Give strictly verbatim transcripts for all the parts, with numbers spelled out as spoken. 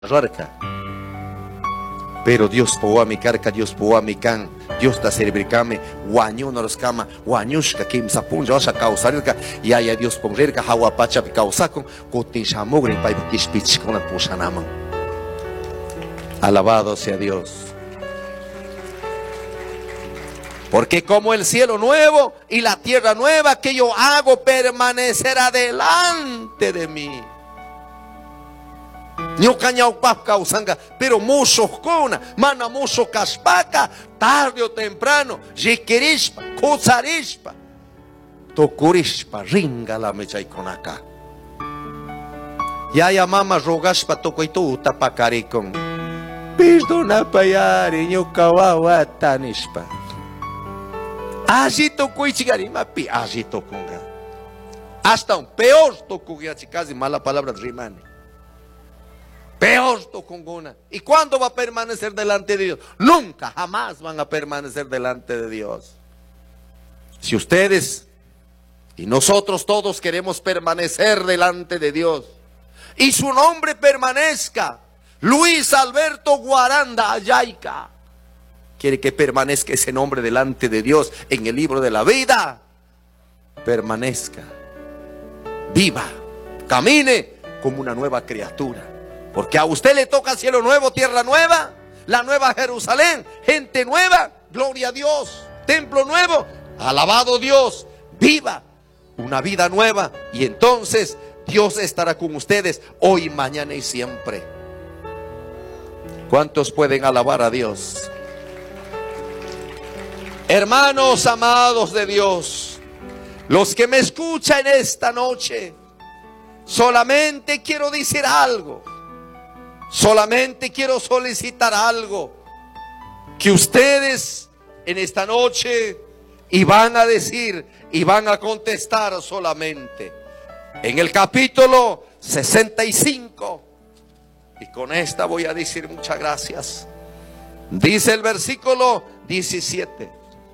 Rarca. Pero Dios poa mi carca, Dios poa mi can, Dios ta servicame, guaño no los cama, guañushka kim sapun josha causarca, y haya Dios ponrerca, hawa pacha causacon, cotin shamogre pai kispich con la pusanaman. Alabado sea Dios. Porque como el cielo nuevo y la tierra nueva que yo hago permanecerá delante de mí. Pero mucho cona, mana mucho caspaca, tarde o temprano, jiquirispa, cozarispa, tocurispa, ringa la mecha con acá. Ya ya mama rogaspa toco y tu tapacaricon. Perdona payari, yo kawawa tanispa. Allí tocó y chigarima pi, allí tocó. Hasta un peor tocó ya casi mala palabra rimane. Peor tocongona. ¿Y cuándo va a permanecer delante de Dios? Nunca, jamás van a permanecer delante de Dios. Si ustedes y nosotros todos queremos permanecer delante de Dios y su nombre permanezca, Luis Alberto Guaranda Ayayca quiere que permanezca ese nombre delante de Dios en el libro de la vida, permanezca, viva, camine como una nueva criatura. Porque a usted le toca cielo nuevo, tierra nueva, la nueva Jerusalén, gente nueva, gloria a Dios, templo nuevo, alabado Dios, viva una vida nueva. Y entonces Dios estará con ustedes hoy, mañana y siempre. ¿Cuántos pueden alabar a Dios? Hermanos amados de Dios, los que me escuchan esta noche, solamente quiero decir algo. Solamente quiero solicitar algo, que ustedes en esta noche y van a decir y van a contestar solamente en el capítulo sesenta y cinco, y con esta voy a decir muchas gracias. Dice el versículo diecisiete: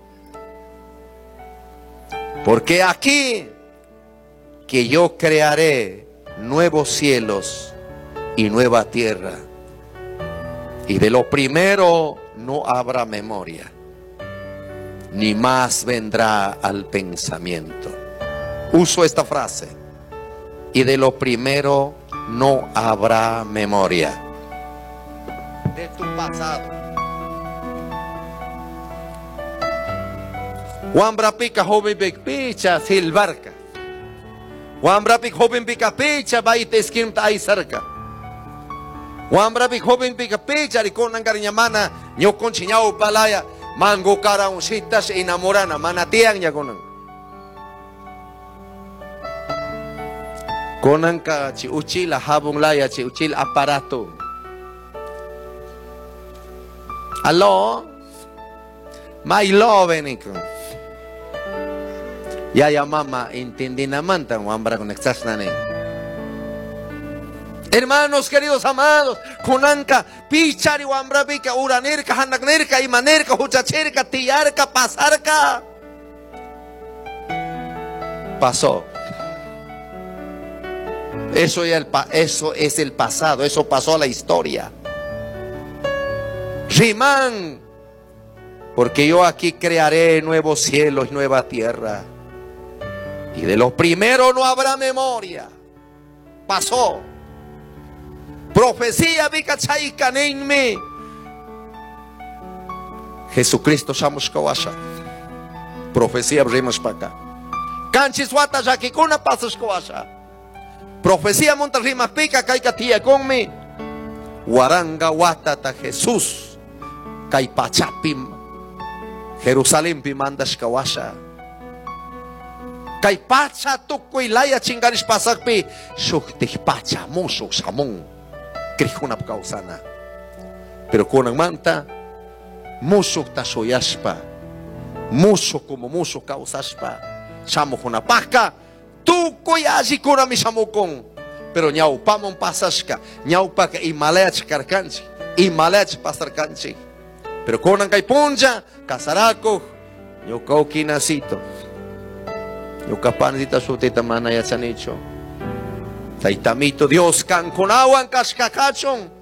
porque aquí que yo crearé nuevos cielos y nueva tierra, y de lo primero no habrá memoria, ni más vendrá al pensamiento. Uso esta frase: y de lo primero no habrá memoria de tu pasado. Wambra pica joven picha silbarca, Wambra pica joven pica picha baite esquim tai cerca. Wambra big joven big pecha con angariñamana ño conchiñao palaya mango cara un citas enamorana manatiang ya conan conan ka chi uchila habong laya chi uchil aparato. Allo my love nico ya ya mama entendí naman tan wambra con exasnane. Hermanos queridos amados, conanca, pichari, wambrapica, uranerca, hanagnerca, imanerca, huchacherca, tiarca, pasarca. Pasó. Eso, es el, eso es el pasado, eso pasó a la historia. Rimán, porque yo aquí crearé nuevos cielos y nueva tierra, y de los primeros no habrá memoria. Pasó. Profecía bicachay canenme. Jesucristo shamos kawasha. Profecía abrimos para acá. Canchis wata jakikuna pasas kawasha. Profecía monta rima pica kaika tia conme. Waranga wata ta Jesús. Kai pachapim. Jerusalén pimandas kawasha. Kai pacha tuko ilaya chingaris pasakpi. Shukti pacha muso samon. Crijuna causana, pero con manta, muso tasoyaspa, muso como muso causaspa, chamo con una pasca, tu coyaji cura mi chamocon, pero ñau pamon pasasca, ñau paca y malech carcanchi, y malech pasarcanchi, pero con ancay punja, casaraco, yo cauquinacito, yo capanita sutita mana ya chanicho. Taitamito Dios can con agua en cascacachón.